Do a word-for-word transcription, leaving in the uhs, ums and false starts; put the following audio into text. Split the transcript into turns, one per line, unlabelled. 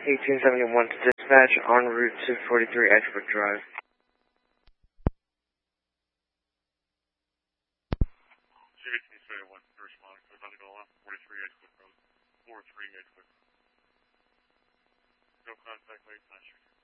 eighteen seventy-one to dispatch en route to forty-three Edgewood Drive.
eighteen seventy-one, first responder, goes on to go on forty-three Edgewood Road, forty-three Edgewood. No contact, late, not sure.